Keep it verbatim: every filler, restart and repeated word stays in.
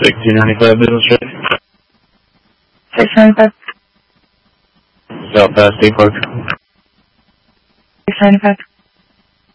sixteen ninety-five Business Street. six ninety-five. South Pass State Park. six ninety-five.